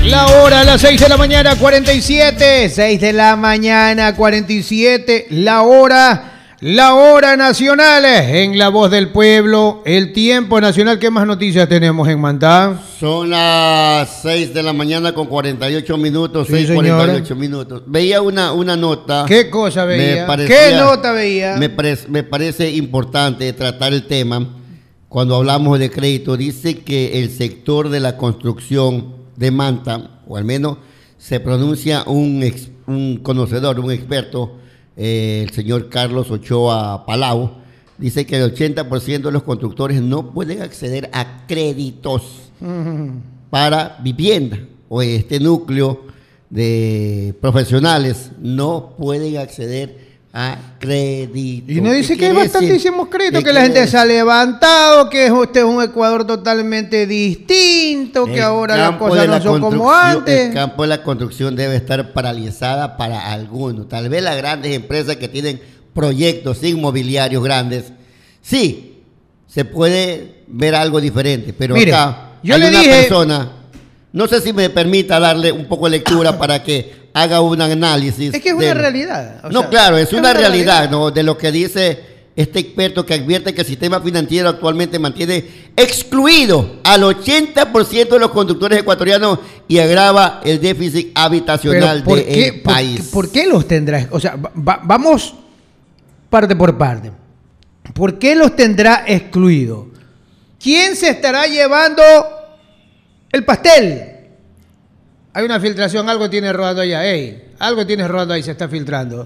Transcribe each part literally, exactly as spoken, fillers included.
La hora a las seis de la mañana, cuarenta y siete. seis de la mañana, cuarenta y siete. La hora, la hora nacional en La Voz del Pueblo. El tiempo nacional. ¿Qué más noticias tenemos en Mantá? Son las seis de la mañana con cuarenta y ocho minutos. Sí, seis cuarenta y ocho minutos. Veía una, una nota. ¿Qué cosa veía? Parecía, ¿Qué nota veía? Me, pare, me parece importante tratar el tema cuando hablamos de crédito. Dice que el sector de la construcción de Manta, o al menos se pronuncia un, ex, un conocedor, un experto, eh, el señor Carlos Ochoa Palau, dice que el ochenta por ciento de los constructores no pueden acceder a créditos uh-huh. para vivienda, o este núcleo de profesionales no pueden acceder a crédito. Y no dice que hay bastantísimos créditos, que la gente se ha levantado, que este es un Ecuador totalmente distinto, que ahora las cosas no son como antes. El campo de la construcción debe estar paralizada para algunos. Tal vez las grandes empresas que tienen proyectos inmobiliarios grandes, sí, se puede ver algo diferente, pero Mire, acá yo hay le una dije, persona, no sé si me permita darle un poco de lectura para que haga un análisis. Es que es de, una realidad. No, sea, claro, es, es una, una realidad, realidad. ¿no? De lo que dice este experto, que advierte que el sistema financiero actualmente mantiene excluido al ochenta por ciento de los conductores ecuatorianos y agrava el déficit habitacional del de país. ¿por, ¿Por qué los tendrá? O sea, va, vamos parte por parte. ¿Por qué los tendrá excluidos? ¿Quién se estará llevando el pastel? Hay una filtración, algo tiene rodando allá, ey, algo tiene rodando ahí, se está filtrando.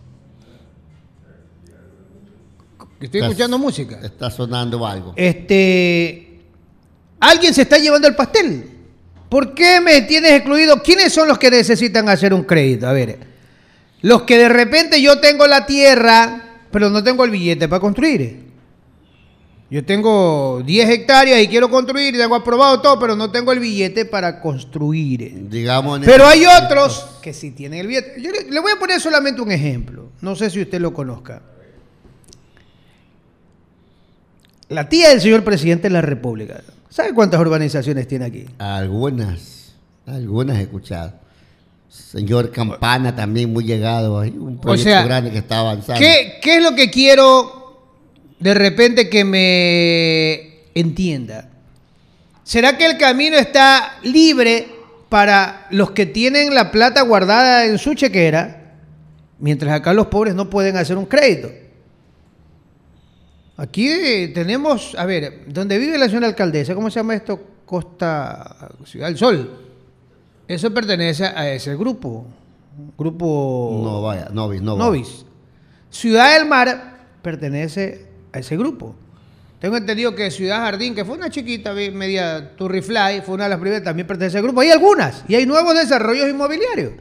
Estoy está, escuchando música. Está sonando algo. Este, alguien se está llevando el pastel. ¿Por qué me tienes excluido? ¿Quiénes son los que necesitan hacer un crédito? A ver, los que de repente yo tengo la tierra, pero no tengo el billete para construir. Yo tengo diez hectáreas y quiero construir, y tengo aprobado todo, pero no tengo el billete para construir. Digamos. Pero hay otros que sí tienen el billete. Yo le, le voy a poner solamente un ejemplo. No sé si usted lo conozca. La tía del señor presidente de la República. ¿Sabe cuántas urbanizaciones tiene aquí? Algunas. Algunas he escuchado. Señor Campana también muy llegado. Hay un proyecto o sea, grande que está avanzando. ¿qué, ¿Qué es lo que quiero de repente que me entienda? ¿Será que el camino está libre para los que tienen la plata guardada en su chequera, mientras acá los pobres no pueden hacer un crédito? Aquí tenemos, a ver, donde vive la señora alcaldesa, ¿cómo se llama esto? Costa Ciudad del Sol. Eso pertenece a ese grupo. Grupo... No, vaya, Novis, no Novis. Ciudad del Mar pertenece a ese grupo. Tengo entendido que Ciudad Jardín, que fue una chiquita, media turrifly, fue una de las primeras, también pertenece al grupo. Hay algunas, y hay nuevos desarrollos inmobiliarios.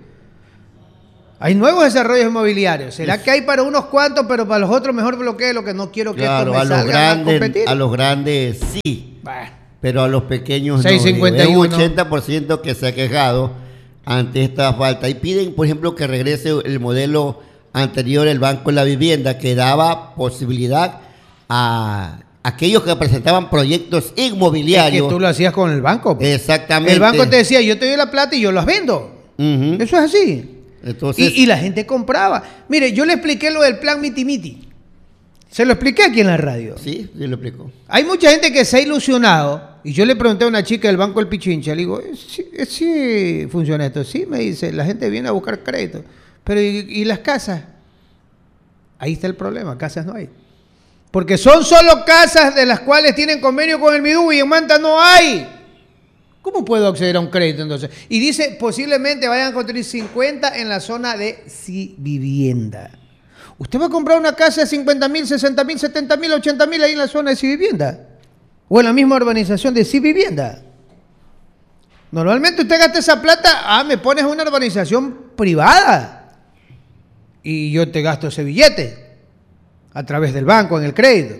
Hay nuevos desarrollos inmobiliarios. ¿Será es, que hay para unos cuantos, pero para los otros mejor bloquee lo que no quiero que claro, esto me a salga los grandes, a competir? A los grandes sí, bah. Pero a los pequeños seis cincuenta y uno. No. Es un ochenta por ciento que se ha quejado ante esta falta. Y piden, por ejemplo, que regrese el modelo anterior, el Banco de la Vivienda, que daba posibilidad a aquellos que presentaban proyectos inmobiliarios. Es que tú lo hacías con el banco. Pues. Exactamente. El banco te decía, yo te doy la plata y yo las vendo. Uh-huh. Eso es así. Entonces, y, y la gente compraba. Mire, yo le expliqué lo del plan Miti Miti. Se lo expliqué aquí en la radio. Sí, sí lo explico. Hay mucha gente que se ha ilusionado. Y yo le pregunté a una chica del Banco del Pichincha, le digo, ¿sí, sí funciona esto? Sí, me dice, la gente viene a buscar crédito. Pero ¿y, y las casas? Ahí está el problema, casas no hay. Porque son solo casas de las cuales tienen convenio con el Midu y en Manta no hay. ¿Cómo puedo acceder a un crédito entonces? Y dice, posiblemente vayan a construir cincuenta en la zona de Si Vivienda. ¿Usted va a comprar una casa de cincuenta mil, sesenta mil, setenta mil, ochenta mil ahí en la zona de Si Vivienda? ¿O en la misma urbanización de Si Vivienda? Normalmente usted gasta esa plata, ah, me pones una urbanización privada y yo te gasto ese billete a través del banco, en el crédito.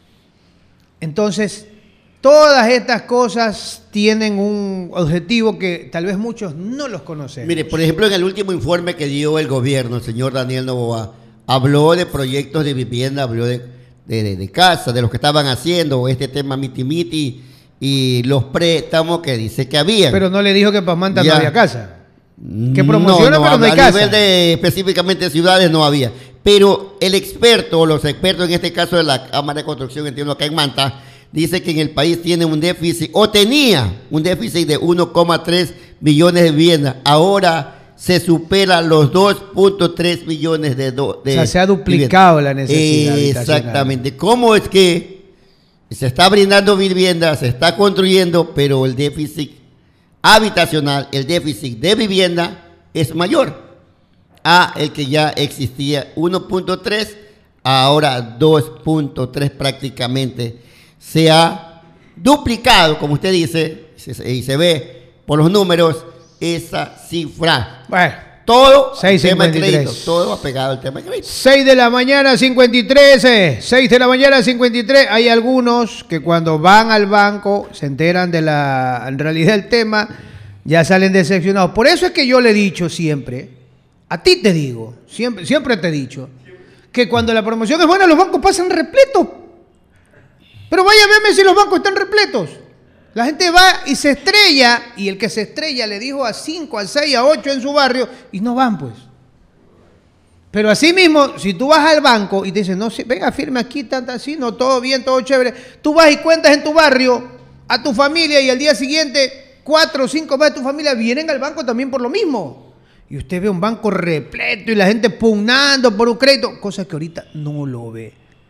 Entonces, todas estas cosas tienen un objetivo que tal vez muchos no los conocen. Mire, por ejemplo, en el último informe que dio el gobierno, el señor Daniel Noboa, habló de proyectos de vivienda, habló de, de, de, de casa, de lo que estaban haciendo, este tema miti miti, y los préstamos que dice que había. Pero no le dijo que para Manta Ya. no había casa. Que promociona, no, no, pero no hay a casa. nivel de específicamente ciudades no había. Pero el experto, o los expertos en este caso de la Cámara de Construcción, entiendo acá en Manta, dice que en el país tiene un déficit, o tenía un déficit de uno coma tres millones de viviendas. Ahora se supera los dos punto tres millones de, do, de O sea, se ha duplicado viviendas. la necesidad Eh, habitacional. Exactamente. ¿Cómo es que se está brindando vivienda, se está construyendo, pero el déficit habitacional, el déficit de vivienda es mayor a el que ya existía, uno punto tres, ahora dos punto tres prácticamente. Se ha duplicado, como usted dice, y se ve por los números, esa cifra. Bueno, Todo seis el tema de cincuenta y tres. crédito, todo apegado al tema de crédito. seis de la mañana, cincuenta y tres. eh, seis de la mañana, cincuenta y tres. Hay algunos que cuando van al banco se enteran de la en realidad el tema, ya salen decepcionados. Por eso es que yo le he dicho siempre, a ti te digo, siempre, siempre te he dicho, que cuando la promoción es buena los bancos pasan repletos. Pero vaya, véame si los bancos están repletos. La gente va y se estrella, y el que se estrella le dijo a cinco, a seis, a ocho en su barrio, y no van pues. Pero así mismo, si tú vas al banco y te dicen, no, sí, venga, firme aquí, tanta así, no, todo bien, todo chévere. Tú vas y cuentas en tu barrio a tu familia y al día siguiente, cuatro o cinco más de tu familia vienen al banco también por lo mismo. Y usted ve un banco repleto y la gente pugnando por un crédito, cosa que ahorita no lo ve.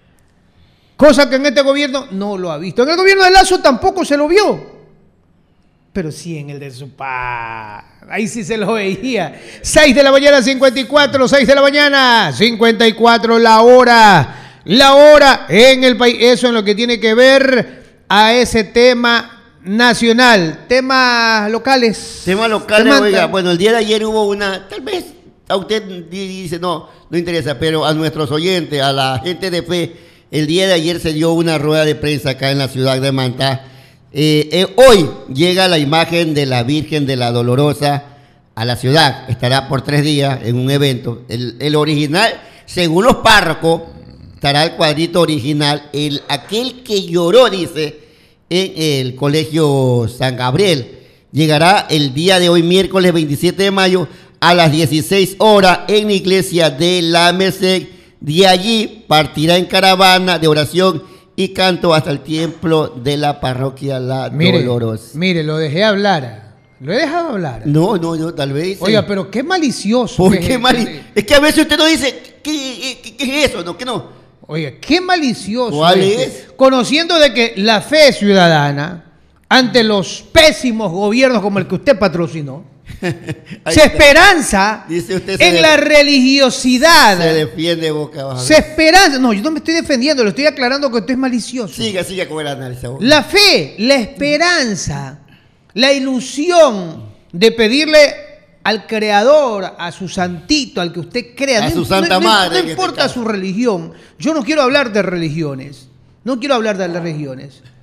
Cosa que en este gobierno no lo ha visto. En el gobierno de Lazo tampoco se lo vio. Pero sí en el de su pa. Ahí sí se lo veía. seis de la mañana, cincuenta y cuatro. seis de la mañana, cincuenta y cuatro la hora. La hora en el país. Eso en lo que tiene que ver a ese tema nacional. Temas locales. Temas locales, Temanta. oiga, bueno, el día de ayer hubo una, tal vez a usted dice, no, no interesa, pero a nuestros oyentes, a la gente de fe, el día de ayer se dio una rueda de prensa acá en la ciudad de Manta. Eh, eh, hoy llega la imagen de la Virgen de la Dolorosa a la ciudad. Estará por tres días en un evento. El, el original, según los párrocos, estará el cuadrito original. El, aquel que lloró, dice, en el Colegio San Gabriel. Llegará el día de hoy, miércoles veintisiete de mayo, a las dieciséis horas en la iglesia de la Merced. De allí partirá en caravana de oración y canto hasta el templo de la parroquia La Mire, Dolorosa. mire, lo dejé hablar. Lo he dejado hablar. No, no, no, tal vez. Oiga, eh, pero qué malicioso. ¿Por que qué es- mali- Es que a veces usted no dice, ¿qué, qué, qué es eso? No, que no. Oiga, qué malicioso. ¿Cuál este. es? Conociendo de que la fe ciudadana, ante los pésimos gobiernos como el que usted patrocinó, Ahí se está. esperanza Dice usted, se en de- la religiosidad. Se defiende boca abajo. Se esperanza. No, yo no me estoy defendiendo, le estoy aclarando que usted es malicioso. Siga, siga con el análisis. La fe, la esperanza, la ilusión de pedirle al Creador, a su santito, al que usted crea, A no, su no- Santa no- Madre, no en este importa caso. su religión. Yo no quiero hablar de religiones, no quiero hablar de las religiones.